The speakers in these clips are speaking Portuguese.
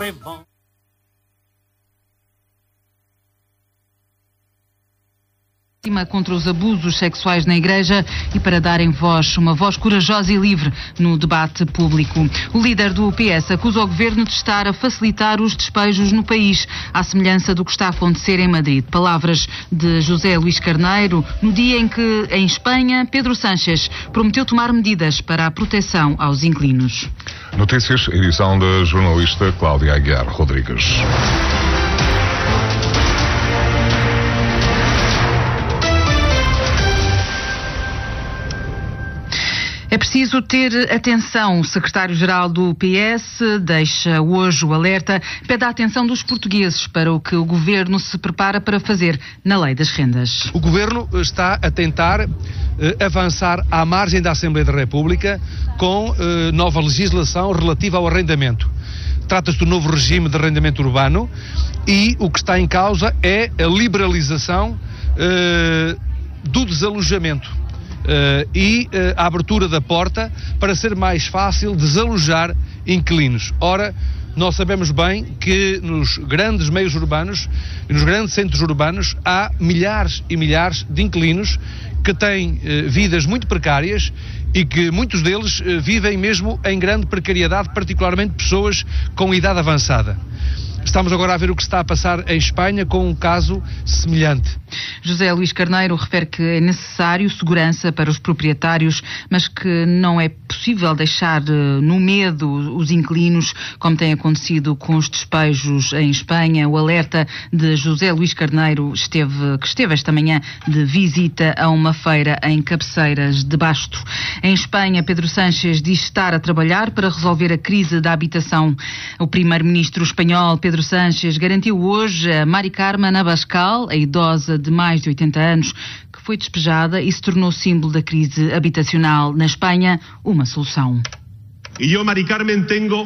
é bom. Contra os abusos sexuais na Igreja e para darem voz, uma voz corajosa e livre no debate público. O líder do PS acusa o governo de estar a facilitar os despejos no país, à semelhança do que está a acontecer em Madrid. Palavras de José Luís Carneiro, no dia em que, em Espanha, Pedro Sánchez prometeu tomar medidas para a proteção aos inquilinos. Notícias, edição da jornalista Cláudia Aguiar Rodrigues. É preciso ter atenção. O secretário-geral do PS deixa hoje o alerta, pede a atenção dos portugueses para o que o governo se prepara para fazer na lei das rendas. O governo está a tentar avançar à margem da Assembleia da República com nova legislação relativa ao arrendamento. Trata-se do novo regime de arrendamento urbano e o que está em causa é a liberalização do desalojamento. A abertura da porta para ser mais fácil desalojar inquilinos. Ora, nós sabemos bem que nos grandes meios urbanos e nos grandes centros urbanos há milhares e milhares de inquilinos que têm vidas muito precárias e que muitos deles vivem mesmo em grande precariedade, particularmente pessoas com idade avançada. Estamos agora a ver o que está a passar em Espanha com um caso semelhante. José Luís Carneiro refere que é necessário segurança para os proprietários, mas que não é possível deixar no medo os inquilinos, como tem acontecido com os despejos em Espanha. O alerta de José Luís Carneiro que esteve esta manhã de visita a uma feira em Cabeceiras de Basto. Em Espanha, Pedro Sánchez diz estar a trabalhar para resolver a crise da habitação. O primeiro-ministro espanhol, Pedro Sánchez, garantiu hoje a Mari Carmen Abascal, a idosa de mais de 80 anos, que foi despejada e se tornou símbolo da crise habitacional na Espanha, uma solução. Mari Carmen,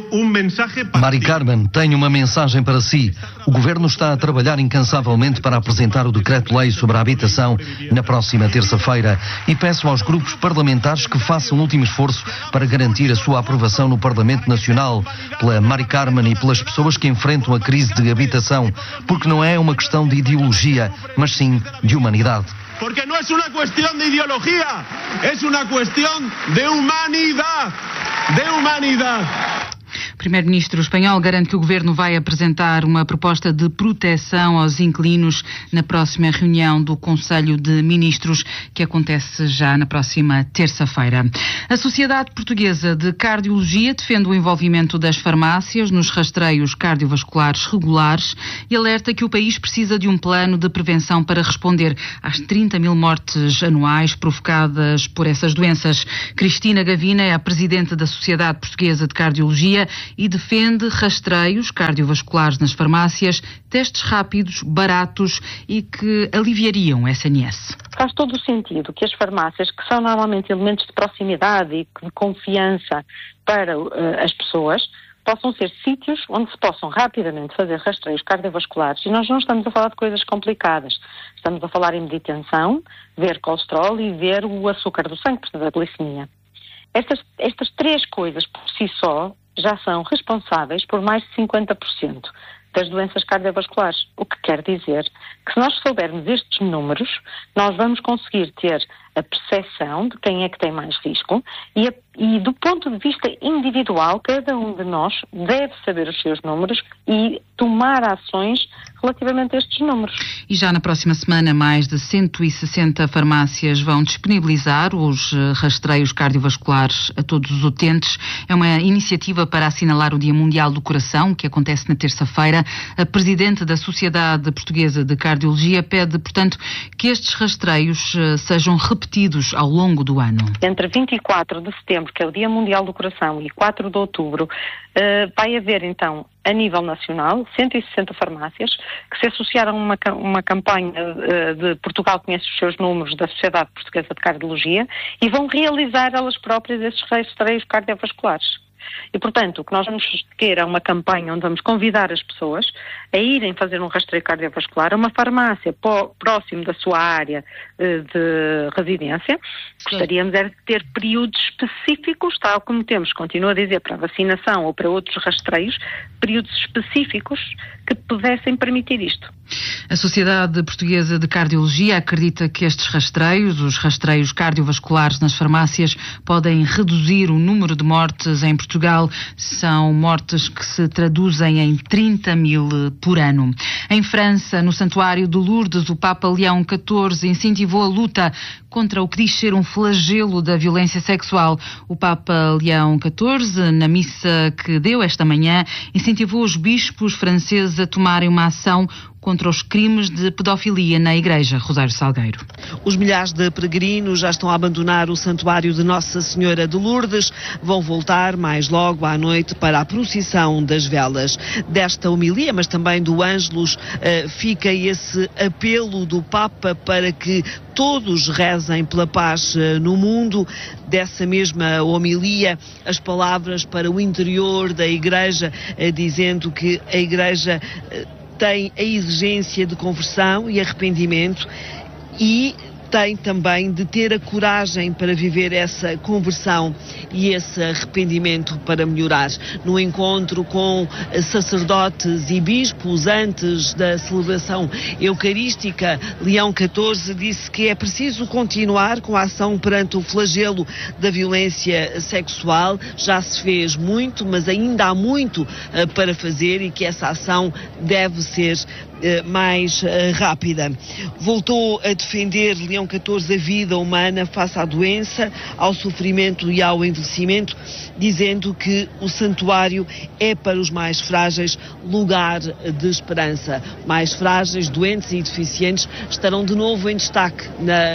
tenho uma mensagem para si. O Governo está a trabalhar incansavelmente para apresentar o decreto-lei sobre a habitação na próxima terça-feira e peço aos grupos parlamentares que façam um último esforço para garantir a sua aprovação no Parlamento Nacional, pela Mari Carmen e pelas pessoas que enfrentam a crise de habitação, porque não é uma questão de ideologia, mas sim de humanidade. Porque no es una cuestión de ideología, es una cuestión de humanidad, de humanidad. O primeiro-ministro espanhol garante que o governo vai apresentar uma proposta de proteção aos inquilinos na próxima reunião do Conselho de Ministros, que acontece já na próxima terça-feira. A Sociedade Portuguesa de Cardiologia defende o envolvimento das farmácias nos rastreios cardiovasculares regulares e alerta que o país precisa de um plano de prevenção para responder às 30 mil mortes anuais provocadas por essas doenças. Cristina Gavina é a presidente da Sociedade Portuguesa de Cardiologia e defende rastreios cardiovasculares nas farmácias, testes rápidos, baratos e que aliviariam o SNS. Faz todo o sentido que as farmácias, que são normalmente elementos de proximidade e de confiança para as pessoas, possam ser sítios onde se possam rapidamente fazer rastreios cardiovasculares. E nós não estamos a falar de coisas complicadas. Estamos a falar em meditação, ver colesterol e ver o açúcar do sangue, portanto a glicemia. Estas três coisas por si só já são responsáveis por mais de 50% das doenças cardiovasculares. O que quer dizer que se nós soubermos estes números, nós vamos conseguir ter a percepção de quem é que tem mais risco e do ponto de vista individual, cada um de nós deve saber os seus números e tomar ações relativamente a estes números. E já na próxima semana, mais de 160 farmácias vão disponibilizar os rastreios cardiovasculares a todos os utentes. É uma iniciativa para assinalar o Dia Mundial do Coração, que acontece na terça-feira. A presidente da Sociedade Portuguesa de Cardiologia pede, portanto, que estes rastreios sejam repetidos ao longo do ano. Entre 24 de setembro, que é o Dia Mundial do Coração, e 4 de outubro, vai haver então, a nível nacional, 160 farmácias que se associaram a uma campanha de Portugal Conhece os Seus Números da Sociedade Portuguesa de Cardiologia e vão realizar elas próprias esses rastreios cardiovasculares. E, portanto, o que nós vamos ter é uma campanha onde vamos convidar as pessoas a irem fazer um rastreio cardiovascular a uma farmácia próximo da sua área de residência. Gostaríamos era de ter períodos específicos, tal como temos, continuo a dizer, para a vacinação ou para outros rastreios, períodos específicos que pudessem permitir isto. A Sociedade Portuguesa de Cardiologia acredita que estes rastreios, os rastreios cardiovasculares nas farmácias, podem reduzir o número de mortes em Portugal. São mortes que se traduzem em 30 mil por ano. Em França, no Santuário de Lourdes, o Papa Leão XIV incentivou a luta contra o que diz ser um flagelo da violência sexual. O Papa Leão XIV, na missa que deu esta manhã, incentivou os bispos franceses a tomarem uma ação contra os crimes de pedofilia na Igreja. Rosário Salgueiro. Os milhares de peregrinos já estão a abandonar o Santuário de Nossa Senhora de Lourdes. Vão voltar mais logo à noite para a procissão das velas. Desta homilia, mas também do Ângelus, fica esse apelo do Papa para que todos rezem pela paz no mundo. Dessa mesma homilia, as palavras para o interior da Igreja, dizendo que a Igreja tem a exigência de conversão e arrependimento e tem também de ter a coragem para viver essa conversão e esse arrependimento para melhorar. No encontro com sacerdotes e bispos antes da celebração eucarística, Leão XIV disse que é preciso continuar com a ação perante o flagelo da violência sexual. Já se fez muito, mas ainda há muito para fazer e que essa ação deve ser mais rápida. Voltou a defender Leão XIV a vida humana face à doença, ao sofrimento e ao envelhecimento, dizendo que o santuário é para os mais frágeis lugar de esperança. Mais frágeis, doentes e deficientes estarão de novo em destaque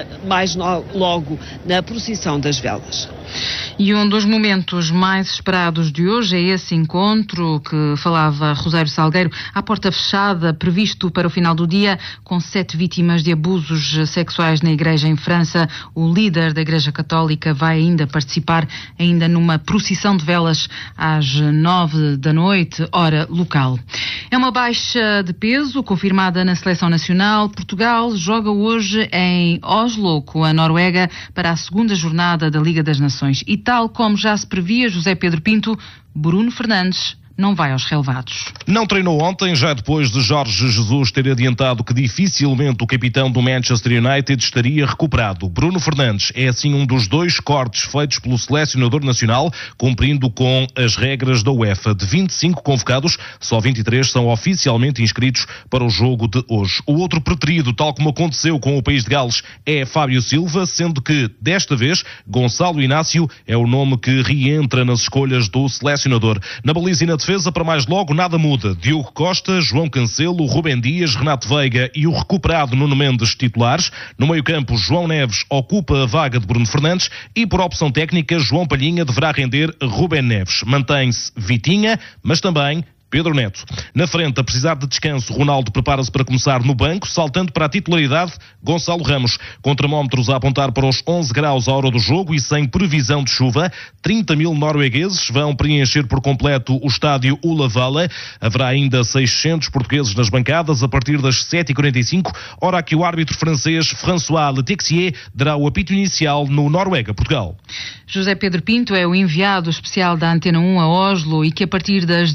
logo na procissão das velas. E um dos momentos mais esperados de hoje é esse encontro que falava Rosário Salgueiro, à porta fechada, previsto para o final do dia, com 7 vítimas de abusos sexuais na Igreja em França. O líder da Igreja Católica vai ainda participar numa procissão de velas às 9 da noite, hora local. É uma baixa de peso confirmada na Seleção Nacional. Portugal joga hoje em Oslo, com a Noruega, para a segunda jornada da Liga das Nações. E tal como já se previa, José Pedro Pinto, Bruno Fernandes não vai aos relevados. Não treinou ontem, já depois de Jorge Jesus ter adiantado que dificilmente o capitão do Manchester United estaria recuperado. Bruno Fernandes é assim um dos 2 cortes feitos pelo selecionador nacional, cumprindo com as regras da UEFA. De 25 convocados, só 23 são oficialmente inscritos para o jogo de hoje. O outro preterido, tal como aconteceu com o País de Gales, é Fábio Silva, sendo que, desta vez, Gonçalo Inácio é o nome que reentra nas escolhas do selecionador. Na baliza e na defesa, para mais logo, nada muda. Diogo Costa, João Cancelo, Rubem Dias, Renato Veiga e o recuperado Nuno Mendes titulares. No meio-campo, João Neves ocupa a vaga de Bruno Fernandes e, por opção técnica, João Palhinha deverá render Rubem Neves. Mantém-se Vitinha, mas também Pedro Neto. Na frente, a precisar de descanso, Ronaldo prepara-se para começar no banco, saltando para a titularidade Gonçalo Ramos. Com termómetros a apontar para os 11 graus à hora do jogo e sem previsão de chuva, 30 mil noruegueses vão preencher por completo o estádio Ullevalla. Haverá ainda 600 portugueses nas bancadas a partir das 7h45, hora que o árbitro francês François Letexier dará o apito inicial no Noruega-Portugal. José Pedro Pinto é o enviado especial da Antena 1 a Oslo e que a partir das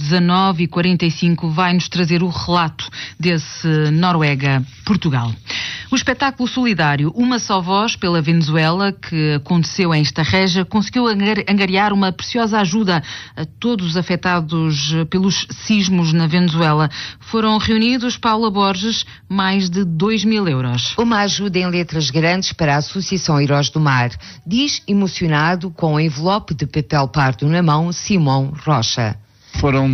19h45 vai-nos trazer o relato desse Noruega-Portugal. O espetáculo solidário Uma Só Voz pela Venezuela, que aconteceu em Estarreja, conseguiu angariar uma preciosa ajuda a todos os afetados pelos sismos na Venezuela. Foram reunidos, Paula Borges, mais de 2.000 euros. Uma ajuda em letras grandes para a Associação Heróis do Mar, diz emocionado com um envelope de papel pardo na mão Simão Rocha. Foram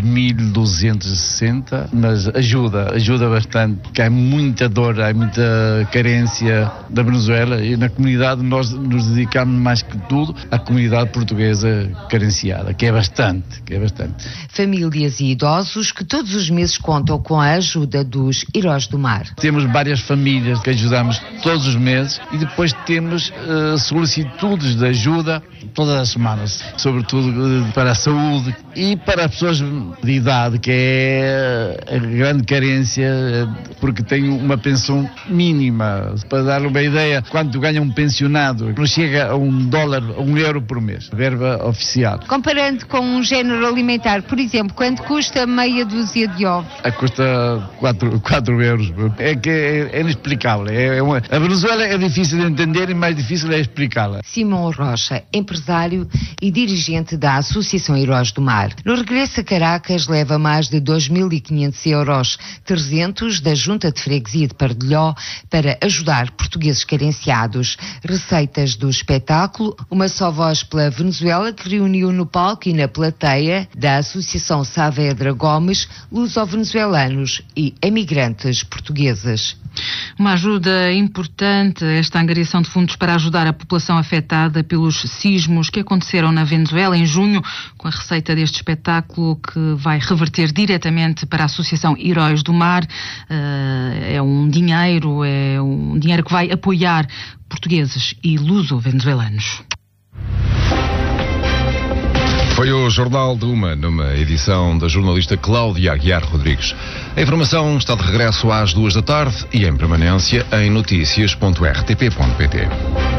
2.260, mas ajuda bastante, porque há muita dor, há muita carência da Venezuela e na comunidade nós nos dedicamos mais que tudo à comunidade portuguesa carenciada, que é bastante. Famílias e idosos que todos os meses contam com a ajuda dos Heróis do Mar. Temos várias famílias que ajudamos todos os meses e depois temos solicitudes de ajuda todas as semanas, sobretudo para a saúde e para as pessoas de idade, que é a grande carência, porque tem uma pensão mínima. Para dar uma ideia, quanto ganha um pensionado, não chega a $1, €1 por mês, verba oficial. Comparando com um género alimentar, por exemplo, quanto custa meia dúzia de ovos? Custa 4 euros. É que é inexplicável. A Venezuela é difícil de entender e mais difícil é explicá-la. Simão Rocha, empresário e dirigente da Associação Heróis do Mar. No regresso a Caracas leva mais de 2.500 euros, 300 da Junta de Freguesia de Pardelhó, para ajudar portugueses carenciados. Receitas do espetáculo Uma Só Voz pela Venezuela, que reuniu no palco e na plateia da Associação Saavedra Gomes, luso-venezuelanos e emigrantes portugueses. Uma ajuda importante, esta angariação de fundos para ajudar a população afetada pelos sismos que aconteceram na Venezuela em junho, com a receita deste espetáculo que vai reverter diretamente para a Associação Heróis do Mar. É um dinheiro que vai apoiar portugueses e luso-venezuelanos. Foi o Jornal de numa edição da jornalista Cláudia Aguiar Rodrigues. A informação está de regresso às 2 da tarde e em permanência em noticias.rtp.pt.